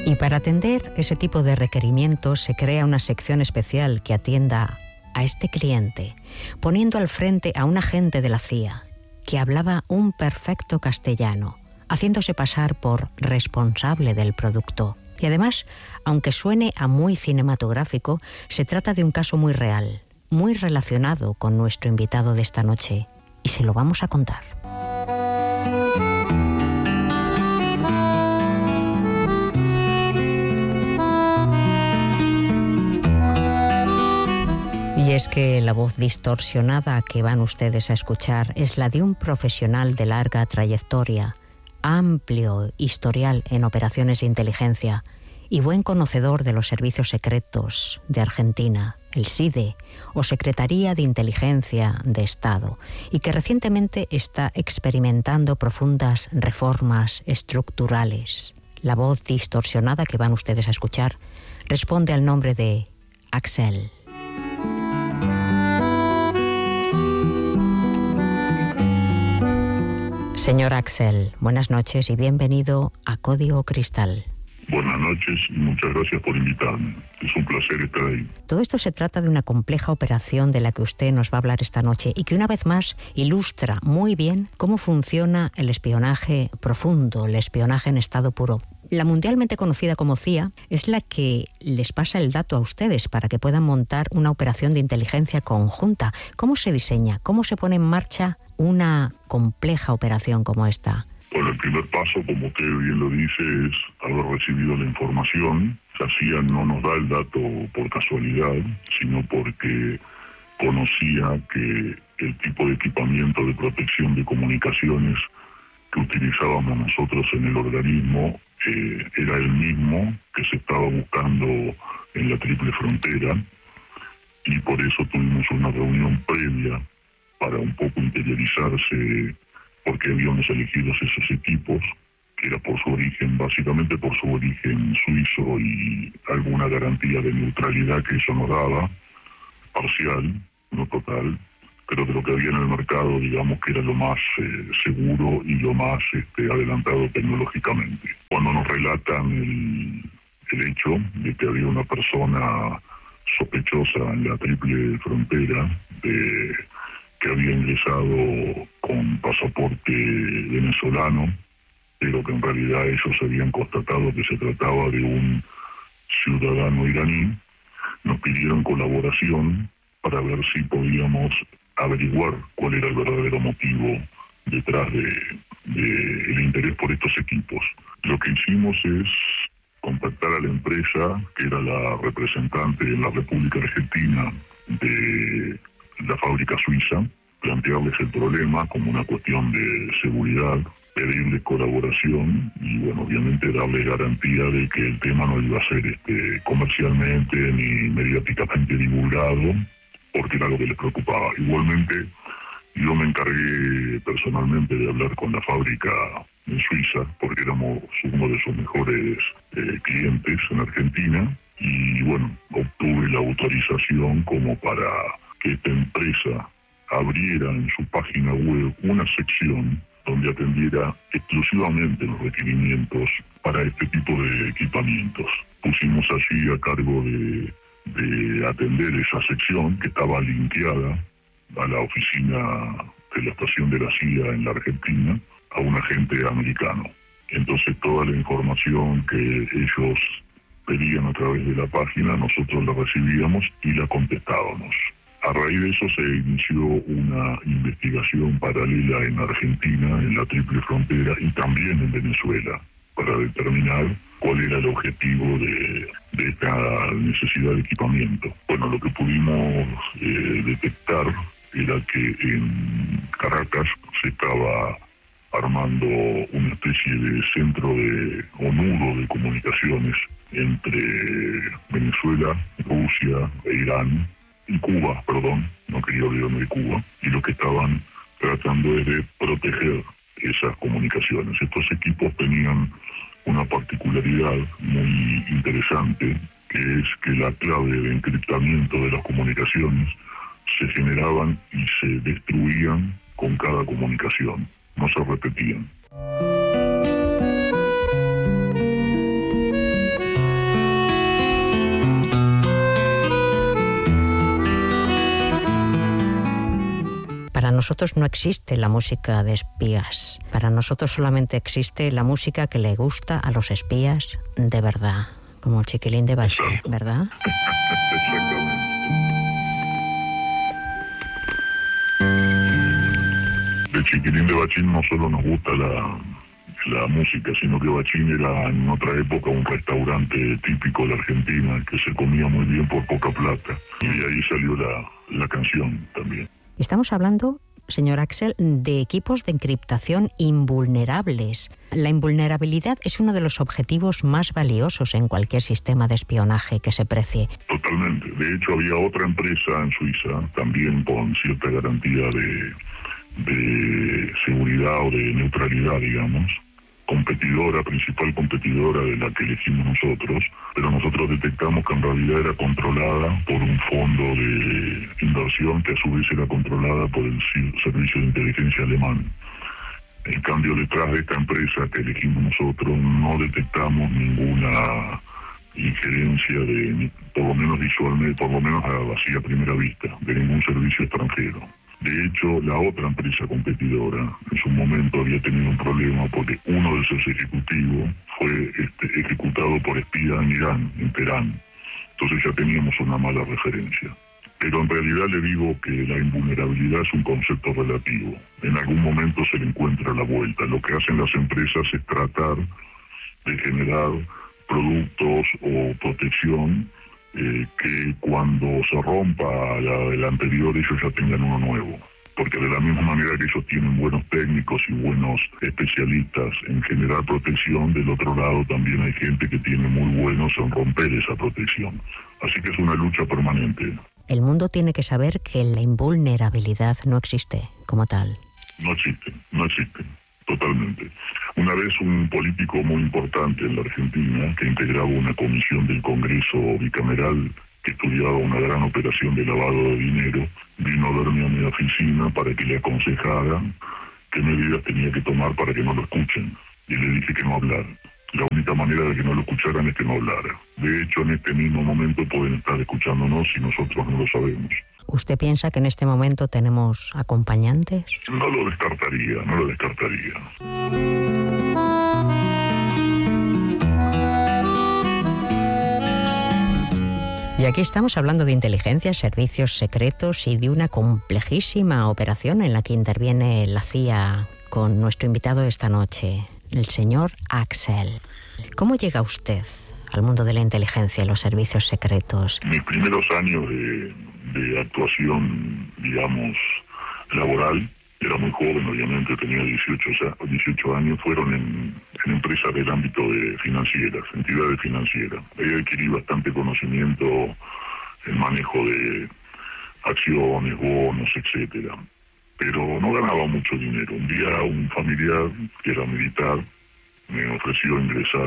Y para atender ese tipo de requerimientos se crea una sección especial que atienda a este cliente, poniendo al frente a un agente de la CIA que hablaba un perfecto castellano, haciéndose pasar por responsable del producto. Y además, aunque suene a muy cinematográfico, se trata de un caso muy real, muy relacionado con nuestro invitado de esta noche, y se lo vamos a contar. Y es que la voz distorsionada que van ustedes a escuchar es la de un profesional de larga trayectoria, amplio historial en operaciones de inteligencia y buen conocedor de los servicios secretos de Argentina, el SIDE, o Secretaría de Inteligencia de Estado, y que recientemente está experimentando profundas reformas estructurales. La voz distorsionada que van ustedes a escuchar responde al nombre de Axel. Señor Axel, buenas noches y bienvenido a Código Cristal. Buenas noches y muchas gracias por invitarme. Es un placer estar ahí. Todo esto se trata de una compleja operación de la que usted nos va a hablar esta noche y que una vez más ilustra muy bien cómo funciona el espionaje profundo, el espionaje en estado puro. La mundialmente conocida como CIA es la que les pasa el dato a ustedes para que puedan montar una operación de inteligencia conjunta. ¿Cómo se diseña? ¿Cómo se pone en marcha una compleja operación como esta? Bueno, el primer paso, como usted bien lo dice, es haber recibido la información. La CIA no nos da el dato por casualidad, sino porque conocía que el tipo de equipamiento de protección de comunicaciones que utilizábamos nosotros en el organismo era el mismo que se estaba buscando en la Triple Frontera, y por eso tuvimos una reunión previa para un poco interiorizarse porque habíamos elegido esos equipos, que era por su origen, básicamente por su origen suizo y alguna garantía de neutralidad que eso nos daba, parcial, no total, pero de lo que había en el mercado, digamos que era lo más seguro y lo más adelantado tecnológicamente. Cuando nos relatan el hecho de que había una persona sospechosa en la Triple Frontera, que había ingresado con pasaporte venezolano, pero que en realidad ellos habían constatado que se trataba de un ciudadano iraní, nos pidieron colaboración para ver si podíamos averiguar cuál era el verdadero motivo detrás del interés por estos equipos. Lo que hicimos es contactar a la empresa, que era la representante en la República Argentina de la fábrica suiza, plantearles el problema como una cuestión de seguridad, pedirles colaboración y, bueno, obviamente darle garantía de que el tema no iba a ser comercialmente ni mediáticamente divulgado, porque era lo que les preocupaba. Igualmente, yo me encargué personalmente de hablar con la fábrica en Suiza, porque éramos uno de sus mejores clientes en Argentina, y bueno, obtuve la autorización como para que esta empresa abriera en su página web una sección donde atendiera exclusivamente los requerimientos para este tipo de equipamientos. Pusimos allí a cargo de atender esa sección, que estaba linkeada a la oficina de la estación de la CIA en la Argentina, a un agente americano. Entonces toda la información que ellos pedían a través de la página, nosotros la recibíamos y la contestábamos. A raíz de eso se inició una investigación paralela en Argentina, en la Triple Frontera y también en Venezuela, para determinar cuál era el objetivo de esta necesidad de equipamiento. Bueno, lo que pudimos detectar era que en Caracas se estaba armando una especie de centro o nudo de comunicaciones entre Venezuela, Rusia e Irán, y Cuba, no quería olvidarme de Cuba, y lo que estaban tratando es de proteger esas comunicaciones. Estos equipos tenían una particularidad muy interesante, que es que la clave de encriptamiento de las comunicaciones se generaban y se destruían con cada comunicación, no se repetían. vosotros no existe la música de espías. Para nosotros solamente existe la música que le gusta a los espías de verdad, como Chiquilín de Bachín, ¿verdad? Exactamente. De Chiquilín de Bachín no solo nos gusta la música, sino que Bachín era en otra época un restaurante típico de Argentina que se comía muy bien por poca plata. Y de ahí salió la canción también. Estamos hablando, señor Axel, de equipos de encriptación invulnerables. La invulnerabilidad es uno de los objetivos más valiosos en cualquier sistema de espionaje que se precie. Totalmente. De hecho, había otra empresa en Suiza, también con cierta garantía de seguridad o de neutralidad, digamos, principal competidora de la que elegimos nosotros, pero nosotros detectamos que en realidad era controlada por un fondo de inversión que a su vez era controlada por el servicio de inteligencia alemán. En cambio, detrás de esta empresa que elegimos nosotros no detectamos ninguna injerencia por lo menos visualmente, por lo menos así a primera vista, de ningún servicio extranjero. De hecho, la otra empresa competidora en su momento había tenido un problema porque uno de sus ejecutivos fue ejecutado por espía en Irán, en Teherán. Entonces ya teníamos una mala referencia. Pero en realidad le digo que la invulnerabilidad es un concepto relativo. En algún momento se le encuentra la vuelta. Lo que hacen las empresas es tratar de generar productos o protección que cuando se rompa la del anterior ellos ya tengan uno nuevo. Porque de la misma manera que ellos tienen buenos técnicos y buenos especialistas en generar protección, del otro lado también hay gente que tiene muy buenos en romper esa protección. Así que es una lucha permanente. El mundo tiene que saber que la invulnerabilidad no existe como tal. No existe, totalmente. Una vez un político muy importante en la Argentina, que integraba una comisión del Congreso bicameral que estudiaba una gran operación de lavado de dinero, vino a verme a mi oficina para que le aconsejara qué medidas tenía que tomar para que no lo escuchen. Y le dije que no hablara. La única manera de que no lo escucharan es que no hablara. De hecho, en este mismo momento pueden estar escuchándonos y nosotros no lo sabemos. ¿Usted piensa que en este momento tenemos acompañantes? No lo descartaría. Y aquí estamos hablando de inteligencia, servicios secretos y de una complejísima operación en la que interviene la CIA con nuestro invitado esta noche, el señor Axel. ¿Cómo llega usted al mundo de la inteligencia y los servicios secretos? Mis primeros años de actuación, digamos, laboral, era muy joven, obviamente, tenía 18 años, fueron en empresas del ámbito de financieras, entidades financieras. Ahí adquirí bastante conocimiento en manejo de acciones, bonos, etcétera. Pero no ganaba mucho dinero. Un día un familiar, que era militar, me ofreció ingresar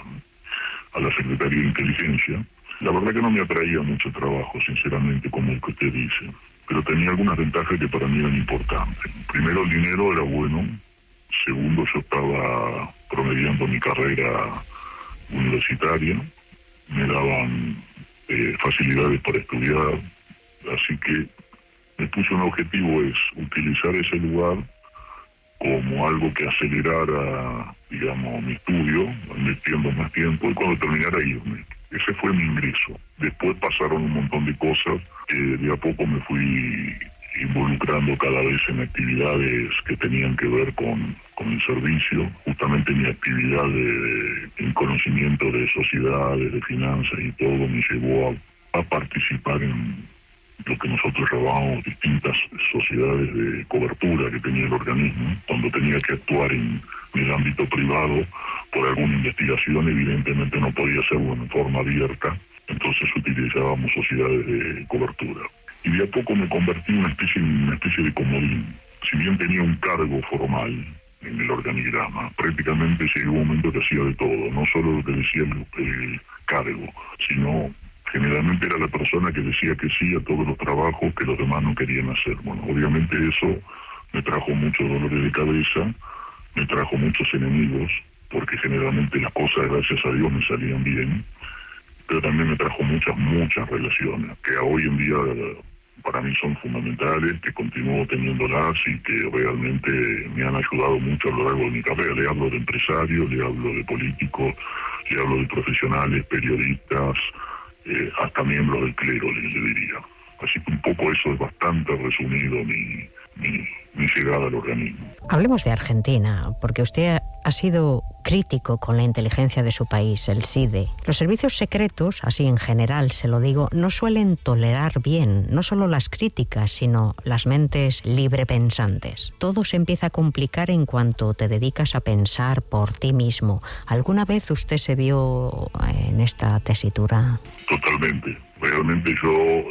a la Secretaría de Inteligencia. La verdad que no me atraía mucho trabajo, sinceramente, como el que usted dice. Pero tenía algunas ventajas que para mí eran importantes. Primero, el dinero era bueno. Segundo, yo estaba promediando mi carrera universitaria. Me daban facilidades para estudiar. Así que me puse un objetivo, es utilizar ese lugar como algo que acelerara, digamos, mi estudio, metiendo más tiempo, y cuando terminara irme. Ese fue mi ingreso. Después pasaron un montón de cosas que de a poco me fui involucrando cada vez en actividades que tenían que ver con el servicio. Justamente mi actividad en conocimiento de sociedades, de finanzas y todo me llevó a participar en lo que nosotros llamábamos distintas sociedades de cobertura que tenía el organismo. Cuando tenía que actuar en el ámbito privado por alguna investigación, evidentemente no podía hacerlo en forma abierta, entonces utilizábamos sociedades de cobertura. Y de a poco me convertí en una especie de comodín. Si bien tenía un cargo formal en el organigrama, prácticamente llegó un momento que hacía de todo, no solo lo que decía el cargo, sino generalmente era la persona que decía que sí a todos los trabajos que los demás no querían hacer. Bueno, obviamente eso me trajo muchos dolores de cabeza, me trajo muchos enemigos, porque generalmente las cosas, gracias a Dios, me salían bien, pero también me trajo muchas relaciones, que hoy en día para mí son fundamentales, que continúo teniéndolas y que realmente me han ayudado mucho a lo largo de mi carrera. Le hablo de empresarios, le hablo de políticos, le hablo de profesionales, periodistas, hasta miembros del clero, le diría. Así que un poco eso es bastante resumido mi llegada al organismo. Hablemos de Argentina, porque usted ha sido crítico con la inteligencia de su país, el CIDE. Los servicios secretos, así en general se lo digo, no suelen tolerar bien, no solo las críticas, sino las mentes librepensantes. Todo se empieza a complicar en cuanto te dedicas a pensar por ti mismo. ¿Alguna vez usted se vio en esta tesitura? Totalmente. Realmente yo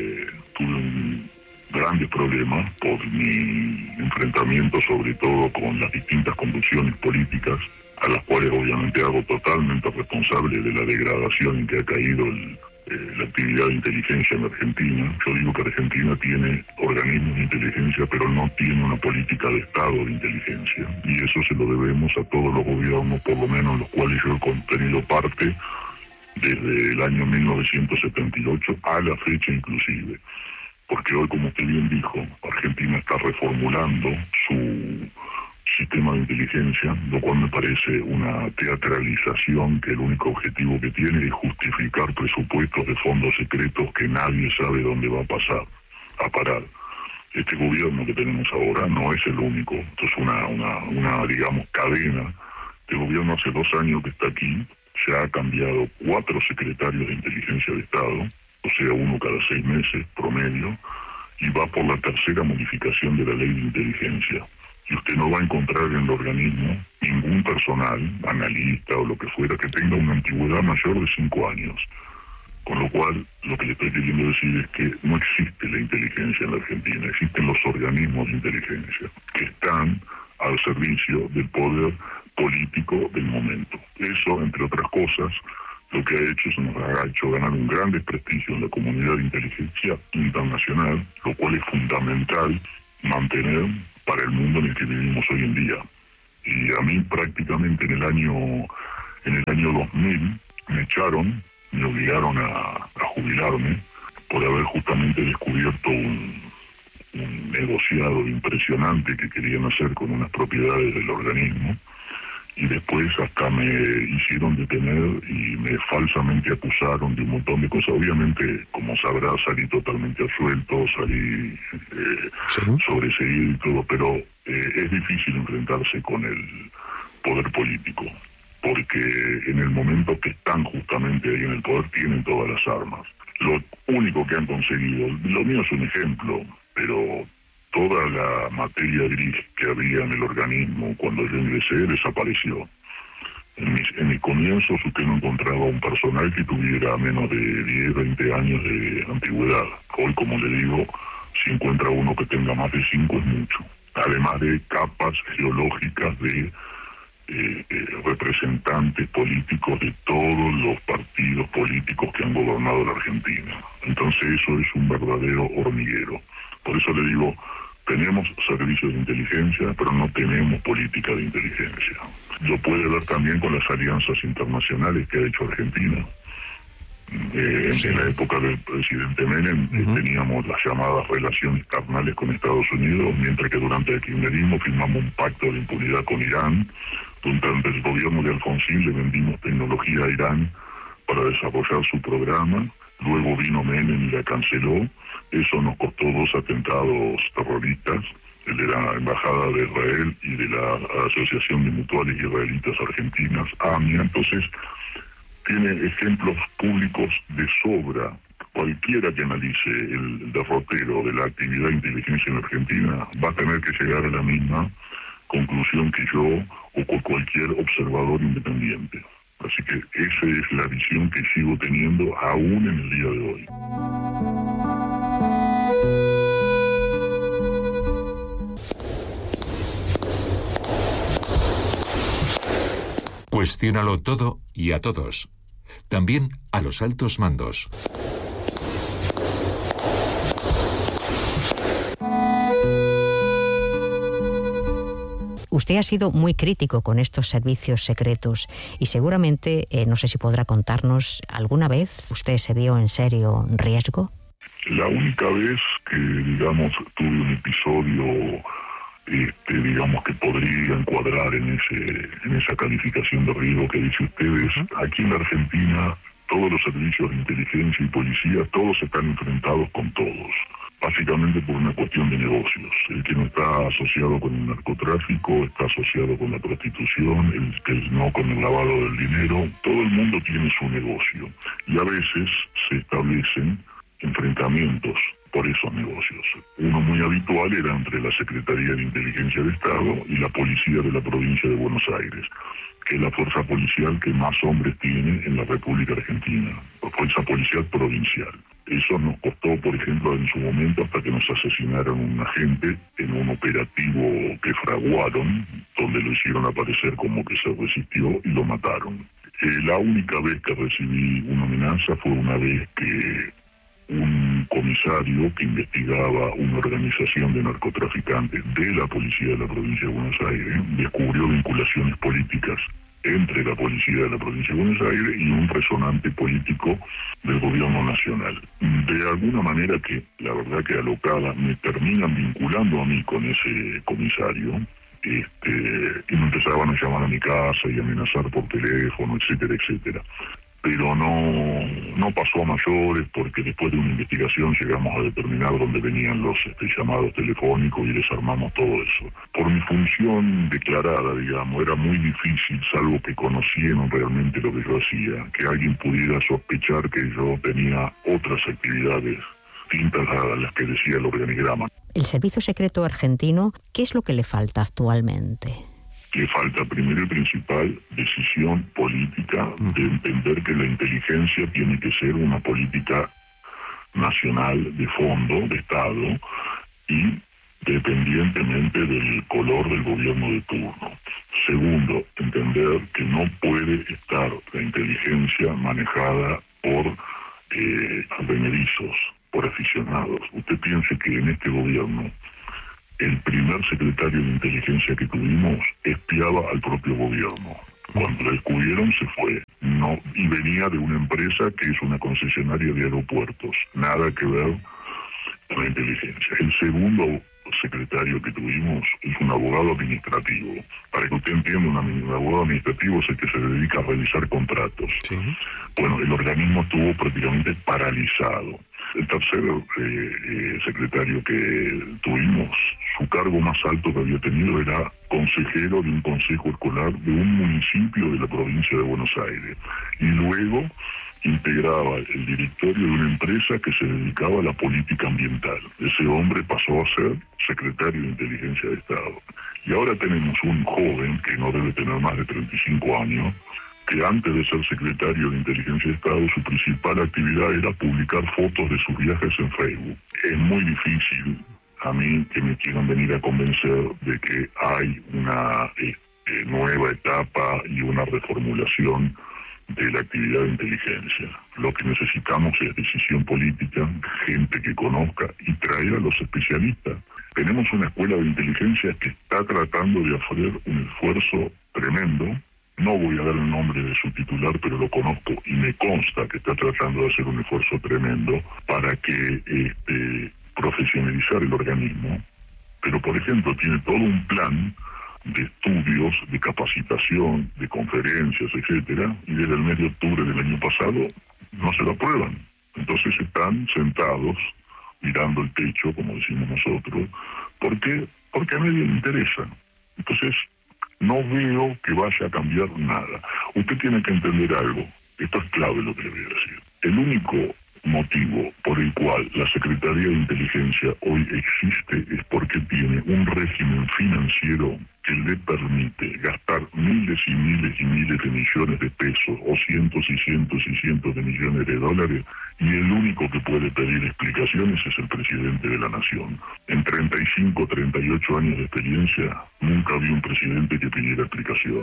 tuve grandes problemas por mi enfrentamiento sobre todo con las distintas convulsiones políticas, a las cuales obviamente hago totalmente responsable de la degradación en que ha caído la actividad de inteligencia en Argentina. Yo digo que Argentina tiene organismos de inteligencia, pero no tiene una política de Estado de inteligencia. Y eso se lo debemos a todos los gobiernos, por lo menos los cuales yo he tenido parte, desde el año 1978 a la fecha inclusive. Porque hoy, como usted bien dijo, Argentina está reformulando su sistema de inteligencia, lo cual me parece una teatralización que el único objetivo que tiene es justificar presupuestos de fondos secretos que nadie sabe dónde va a parar. Este gobierno que tenemos ahora no es el único, esto es una digamos, cadena. Este gobierno hace 2 años que está aquí, ya ha cambiado 4 secretarios de inteligencia de Estado, o sea, uno cada 6 meses, promedio, y va por la 3ª modificación de la ley de inteligencia. Y usted no va a encontrar en el organismo ningún personal, analista o lo que fuera, que tenga una antigüedad mayor de 5 años. Con lo cual, lo que le estoy queriendo decir es que no existe la inteligencia en la Argentina, existen los organismos de inteligencia, que están al servicio del poder político del momento. Eso, entre otras cosas, lo que ha hecho es nos ha hecho ganar un gran desprestigio en la comunidad de inteligencia internacional, lo cual es fundamental mantener para el mundo en el que vivimos hoy en día. Y a mí prácticamente en el año 2000 me echaron, me obligaron a jubilarme por haber justamente descubierto un negociado impresionante que querían hacer con unas propiedades del organismo. Y después hasta me hicieron detener y me falsamente acusaron de un montón de cosas. Obviamente, como sabrá, salí totalmente absuelto, salí sobreseído y todo, pero es difícil enfrentarse con el poder político, porque en el momento que están justamente ahí en el poder tienen todas las armas. Lo único que han conseguido, lo mío es un ejemplo, pero toda la materia gris que había en el organismo cuando yo ingresé desapareció. En mis comienzos usted no encontraba un personal que tuviera menos de 10, 20 años de antigüedad. Hoy, como le digo, si encuentra uno que tenga más de 5 es mucho. Además de capas geológicas de representantes políticos de todos los partidos políticos que han gobernado la Argentina. Entonces eso es un verdadero hormiguero. Por eso le digo, tenemos servicios de inteligencia, pero no tenemos política de inteligencia. Lo puede ver también con las alianzas internacionales que ha hecho Argentina. En la época del presidente Menem teníamos las llamadas relaciones carnales con Estados Unidos, mientras que durante el kirchnerismo firmamos un pacto de impunidad con Irán. Durante el gobierno de Alfonsín le vendimos tecnología a Irán para desarrollar su programa. Luego vino Menem y la canceló. Eso nos costó 2 atentados terroristas, el de la Embajada de Israel y de la Asociación de Mutuales Israelitas Argentinas, AMIA. Entonces, tiene ejemplos públicos de sobra. Cualquiera que analice el derrotero de la actividad de inteligencia en Argentina va a tener que llegar a la misma conclusión que yo o cualquier observador independiente. Así que esa es la visión que sigo teniendo aún en el día de hoy. Cuestiónalo todo y a todos. También a los altos mandos. Usted ha sido muy crítico con estos servicios secretos y seguramente, no sé si podrá contarnos, ¿alguna vez usted se vio en serio riesgo? La única vez que, digamos, tuve un episodio, digamos, que podría encuadrar en esa calificación de riesgo que dice ustedes, aquí en la Argentina todos los servicios de inteligencia y policía, todos están enfrentados con todos, básicamente por una cuestión de negocios. El que no está asociado con el narcotráfico está asociado con la prostitución, el que no con el lavado del dinero. Todo el mundo tiene su negocio y a veces se establecen enfrentamientos por esos negocios. Uno muy habitual era entre la Secretaría de Inteligencia de Estado y la Policía de la Provincia de Buenos Aires, que es la fuerza policial que más hombres tiene en la República Argentina, la fuerza policial provincial. Eso nos costó, por ejemplo, en su momento, hasta que nos asesinaron un agente en un operativo que fraguaron, donde lo hicieron aparecer como que se resistió y lo mataron. La única vez que recibí una amenaza fue una vez que un comisario que investigaba una organización de narcotraficantes de la policía de la provincia de Buenos Aires descubrió vinculaciones políticas entre la policía de la provincia de Buenos Aires y un resonante político del gobierno nacional. De alguna manera que, la verdad que alocada, me terminan vinculando a mí con ese comisario, y me empezaban a llamar a mi casa y amenazar por teléfono, etcétera, etcétera. Pero no pasó a mayores, porque después de una investigación llegamos a determinar dónde venían los llamados telefónicos y desarmamos todo eso. Por mi función declarada, digamos, era muy difícil, salvo que conocieran realmente lo que yo hacía, que alguien pudiera sospechar que yo tenía otras actividades distintas a las que decía el organigrama. El Servicio Secreto Argentino, ¿qué es lo que le falta actualmente? Le falta, primero y principal, decisión política de entender que la inteligencia tiene que ser una política nacional de fondo, de Estado, y dependientemente del color del gobierno de turno. Segundo, entender que no puede estar la inteligencia manejada por advenedizos, por aficionados. Usted piense que en este gobierno el primer secretario de inteligencia que tuvimos espiaba al propio gobierno. Cuando lo descubrieron se fue. Y venía de una empresa que es una concesionaria de aeropuertos. Nada que ver con la inteligencia. El segundo secretario que tuvimos es un abogado administrativo. Para que usted entienda, un abogado administrativo es el que se dedica a realizar contratos. Sí. Bueno, el organismo estuvo prácticamente paralizado. El tercer secretario que tuvimos, su cargo más alto que había tenido era consejero de un consejo escolar de un municipio de la provincia de Buenos Aires. Y luego integraba el directorio de una empresa que se dedicaba a la política ambiental. Ese hombre pasó a ser secretario de Inteligencia de Estado. Y ahora tenemos un joven que no debe tener más de 35 años, que antes de ser secretario de Inteligencia de Estado, su principal actividad era publicar fotos de sus viajes en Facebook. Es muy difícil a mí que me quieran venir a convencer de que hay una nueva etapa y una reformulación de la actividad de inteligencia. Lo que necesitamos es decisión política, gente que conozca y traer a los especialistas. Tenemos una escuela de inteligencia que está tratando de hacer un esfuerzo tremendo. No voy a dar el nombre de su titular, pero lo conozco y me consta que está tratando de hacer un esfuerzo tremendo para que profesionalizar el organismo. Pero, por ejemplo, tiene todo un plan de estudios, de capacitación, de conferencias, etcétera, y desde el mes de octubre del año pasado no se lo aprueban. Entonces están sentados mirando el techo, como decimos nosotros, porque a nadie le interesa. Entonces no veo que vaya a cambiar nada. Usted tiene que entender algo, esto es clave lo que le voy a decir. El único motivo por el cual la Secretaría de Inteligencia hoy existe es porque tiene un régimen financiero que le permite gastar miles y miles y miles de millones de pesos o cientos y cientos y cientos de millones de dólares, y el único que puede pedir explicaciones es el presidente de la nación. En 35, 38 años de experiencia nunca vi un presidente que pidiera explicaciones.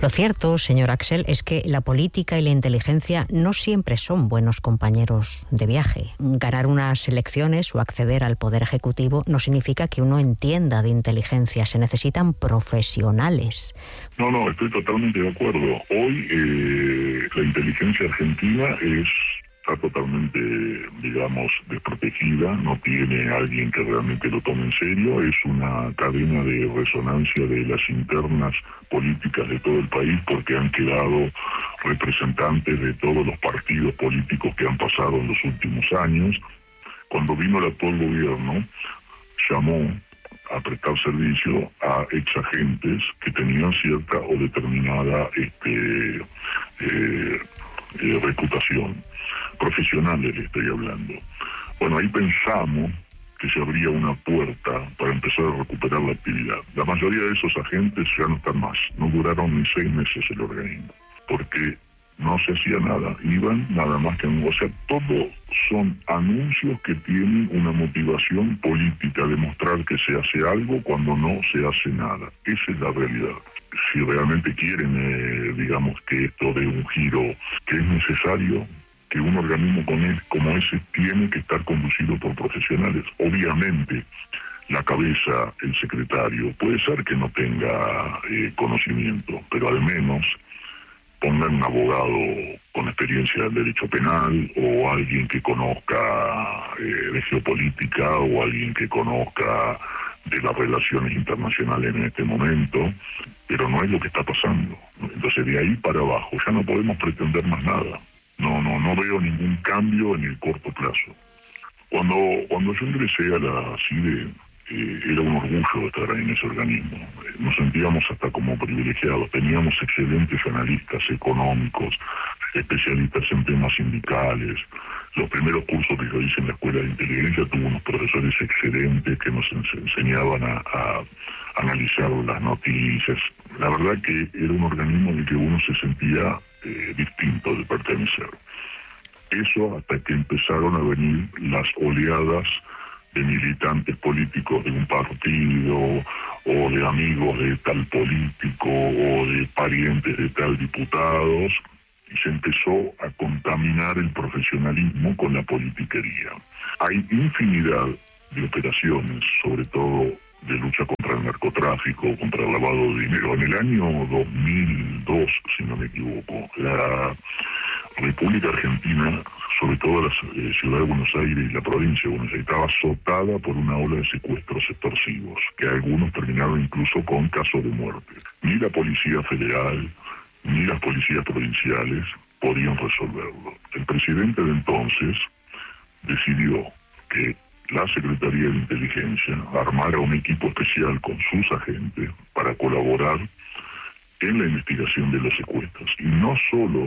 Lo cierto, señor Axel, es que la política y la inteligencia no siempre son buenos compañeros de viaje. Ganar unas elecciones o acceder al poder ejecutivo no significa que uno entienda de inteligencia. Se necesitan profesionales. No, estoy totalmente de acuerdo. Hoy la inteligencia argentina está totalmente, digamos, desprotegida, no tiene alguien que realmente lo tome en serio, es una cadena de resonancia de las internas políticas de todo el país, porque han quedado representantes de todos los partidos políticos que han pasado en los últimos años. Cuando vino el actual gobierno, llamó a prestar servicio a exagentes que tenían cierta o determinada reputación. Profesionales le estoy hablando. Bueno, ahí pensamos que se abría una puerta para empezar a recuperar la actividad. La mayoría de esos agentes ya no están más, no duraron ni 6 meses el organismo, porque no se hacía nada, iban nada más que... O sea, todo son anuncios que tienen una motivación política, demostrar que se hace algo cuando no se hace nada. Esa es la realidad. Si realmente quieren, digamos, que esto dé un giro, que es necesario que un organismo como ese tiene que estar conducido por profesionales. Obviamente, la cabeza, el secretario, puede ser que no tenga conocimiento, pero al menos pongan un abogado con experiencia del derecho penal, o alguien que conozca de geopolítica, o alguien que conozca de las relaciones internacionales en este momento, pero no es lo que está pasando. Entonces, de ahí para abajo ya no podemos pretender más nada. No veo ningún cambio en el corto plazo. Cuando yo ingresé a la CIDE, era un orgullo estar en ese organismo. Nos sentíamos hasta como privilegiados. Teníamos excelentes analistas económicos, especialistas en temas sindicales. Los primeros cursos que yo hice en la Escuela de Inteligencia tuve unos profesores excelentes que nos enseñaban a analizar las noticias. La verdad que era un organismo en el que uno se sentía distinto de pertenecer. Eso hasta que empezaron a venir las oleadas de militantes políticos de un partido, o de amigos de tal político, o de parientes de tal diputados, y se empezó a contaminar el profesionalismo con la politiquería. Hay infinidad de operaciones, sobre todo de lucha contra el narcotráfico, contra el lavado de dinero. En el año 2002, si no me equivoco, la República Argentina, sobre todo la ciudad de Buenos Aires y la provincia de Buenos Aires, estaba azotada por una ola de secuestros extorsivos, que algunos terminaron incluso con casos de muerte. Ni la Policía Federal, ni las policías provinciales podían resolverlo. El presidente de entonces decidió que la Secretaría de Inteligencia armara un equipo especial con sus agentes para colaborar en la investigación de los secuestros. Y no solo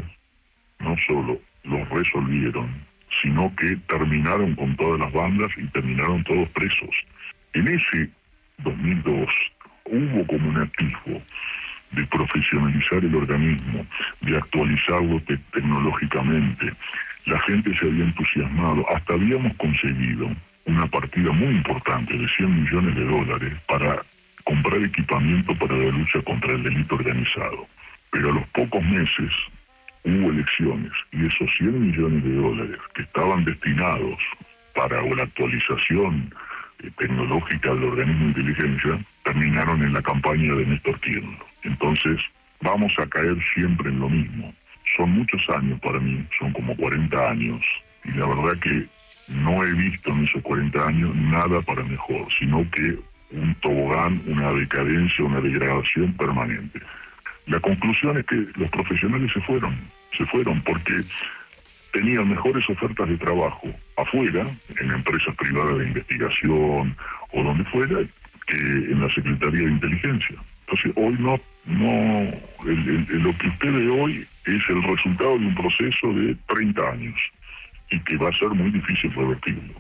los resolvieron, sino que terminaron con todas las bandas y terminaron todos presos. En ese 2002 hubo como un atisbo de profesionalizar el organismo, de actualizarlo tecnológicamente. La gente se había entusiasmado, hasta habíamos conseguido una partida muy importante de $100 millones para comprar equipamiento para la lucha contra el delito organizado. Pero a los pocos meses hubo elecciones, y esos $100 millones que estaban destinados para la actualización tecnológica del organismo de inteligencia terminaron en la campaña de Néstor Kirchner. Entonces vamos a caer siempre en lo mismo. Son muchos años para mí, son como 40 años, y la verdad que no he visto en esos 40 años nada para mejor, sino que un tobogán, una decadencia, una degradación permanente. La conclusión es que los profesionales se fueron porque tenían mejores ofertas de trabajo afuera, en empresas privadas de investigación o donde fuera, que en la Secretaría de Inteligencia. Entonces hoy lo que usted ve hoy es el resultado de un proceso de 30 años y que va a ser muy difícil revertirlo.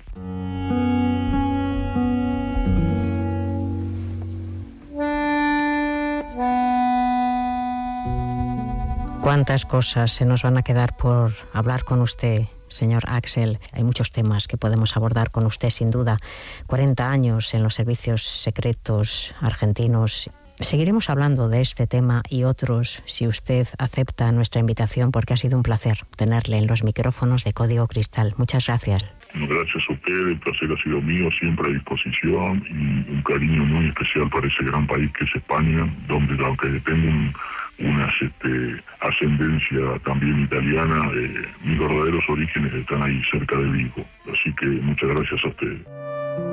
Cuántas cosas se nos van a quedar por hablar con usted, señor Axel. Hay muchos temas que podemos abordar con usted, sin duda. 40 años en los servicios secretos argentinos Seguiremos hablando de este tema y otros si usted acepta nuestra invitación, porque ha sido un placer tenerle en los micrófonos de Código Cristal. Muchas gracias. Gracias a usted, el placer ha sido mío, siempre a disposición, y un cariño muy especial para ese gran país que es España, donde aunque tengo una ascendencia también italiana, mis verdaderos orígenes están ahí cerca de Vigo. Así que muchas gracias a ustedes.